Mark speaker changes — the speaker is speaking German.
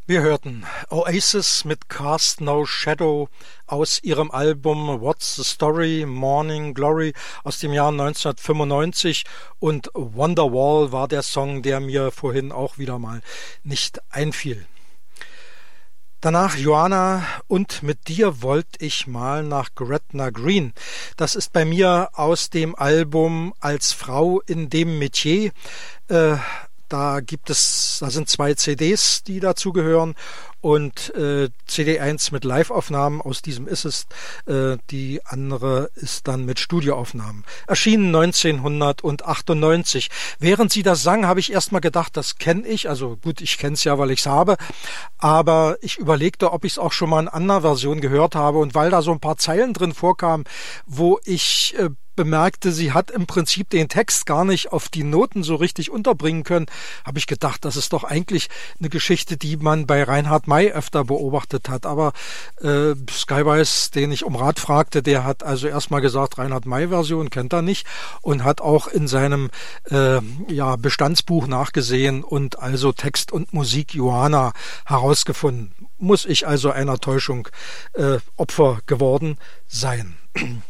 Speaker 1: Wir hörten Oasis mit Cast No Shadow aus ihrem Album What's the Story, Morning Glory aus dem Jahr 1995 und Wonderwall war der Song, der mir vorhin auch wieder mal nicht einfiel. Danach Joanna und mit dir wollte ich mal nach Gretna Green. Das ist bei mir aus dem Album Als Frau in dem Metier. Da sind 2 CDs, die dazu gehören und CD 1 mit Live-Aufnahmen, aus diesem ist es, die andere ist dann mit Studioaufnahmen. Erschienen 1998. Während sie das sang, habe ich erstmal gedacht, das kenne ich, also gut, ich kenne es ja, weil ich es habe, aber ich überlegte, ob ich es auch schon mal in anderer Version gehört habe und weil da so ein paar Zeilen drin vorkamen, wo ich bemerkte, sie hat im Prinzip den Text gar nicht auf die Noten so richtig unterbringen können, habe ich gedacht, das ist doch eigentlich eine Geschichte, die man bei Reinhard May öfter beobachtet hat. Aber Skywise, den ich um Rat fragte, der hat also erstmal gesagt, Reinhard May-Version kennt er nicht und hat auch in seinem Bestandsbuch nachgesehen und also Text und Musik Joanna herausgefunden. Muss ich also einer Täuschung Opfer geworden sein.